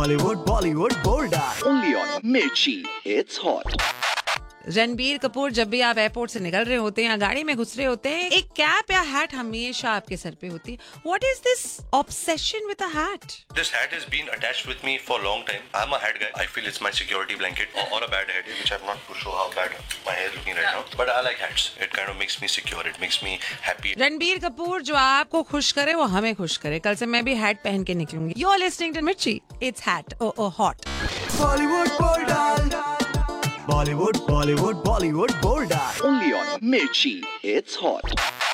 Hollywood, Bollywood, Bollywood. Only on Mirchi. It's hot. Ranbir Kapoor जब भी आप एयरपोर्ट से निकल रहे होते हैं या गाड़ी में घुस रहे होते हैं, एक कैप या हैट हमेशा आपके सर पे होती है. What is this obsession with a hat? This hat has been attached with me for a long time. I'm a hat guy. I feel it's my security blanket or a bad hat, which I'm not too sure how bad my hair is looking right now. But I like hats. It kind of makes me secure. It makes me happy. Ranbir Kapoor जो आपको खुश करे वो हमें खुश करे. कल से मैं भी हैट पहन के निकलूंगी. You're listening to Mirchi. It's hat. Oh, hot. Bollywood, Bollywood. Bollywood, Bollywood, Bollywood, Bollywood. Only on Mirchi. It's hot.